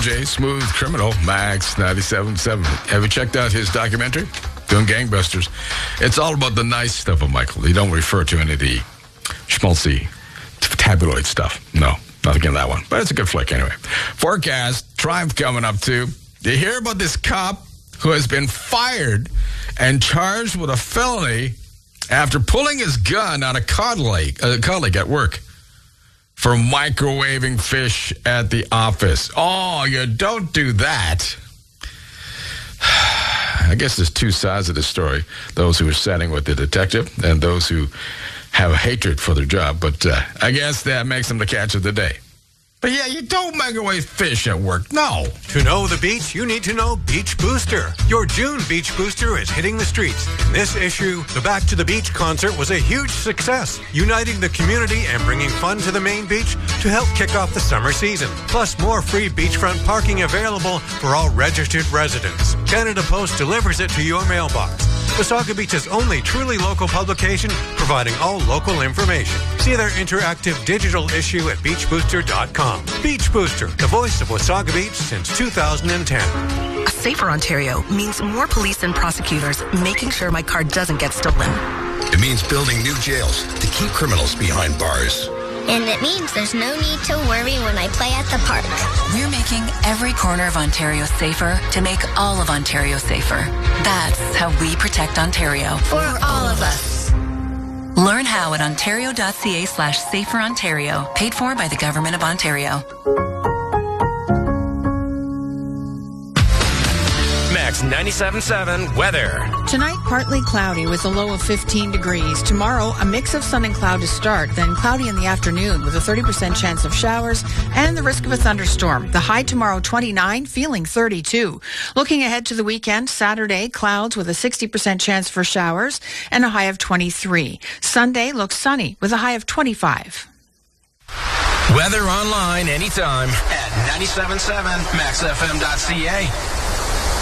MJ, Smooth Criminal, Max 97.7. Have you checked out his documentary? Doing gangbusters. It's all about the nice stuff of Michael. They don't refer to any of the schmaltzy tabloid stuff. No, not again that one. But it's a good flick anyway. Forecast, Triumph coming up too. You hear about this cop who has been fired and charged with a felony after pulling his gun on a colleague at work for microwaving fish at the office. Oh, you don't do that. I guess there's two sides of the story. Those who are siding with the detective and those who have a hatred for their job. But I guess that makes them the catch of the day. But yeah, you don't microwave fish at work. No. To know the beach, you need to know Beach Booster. Your June Beach Booster is hitting the streets. In this issue, the Back to the Beach concert was a huge success, uniting the community and bringing fun to the main beach to help kick off the summer season. Plus, more free beachfront parking available for all registered residents. Canada Post delivers it to your mailbox. Wasaga Beach's only truly local publication, providing all local information. See their interactive digital issue at beachbooster.com. Beach Booster, the voice of Wasaga Beach since 2010. A safer Ontario means more police and prosecutors making sure my car doesn't get stolen. It means building new jails to keep criminals behind bars. And it means there's no need to worry when I play at the park. We're making every corner of Ontario safer to make all of Ontario safer. That's how we protect Ontario. For all of us. Learn how at ontario.ca/saferontario. Paid for by the Government of Ontario. Max 97.7 weather. Tonight, partly cloudy with a low of 15 degrees. Tomorrow, a mix of sun and cloud to start, then cloudy in the afternoon with a 30% chance of showers and the risk of a thunderstorm. The high tomorrow, 29, feeling 32. Looking ahead to the weekend, Saturday, clouds with a 60% chance for showers and a high of 23. Sunday looks sunny with a high of 25. Weather online anytime at 97.7maxfm.ca.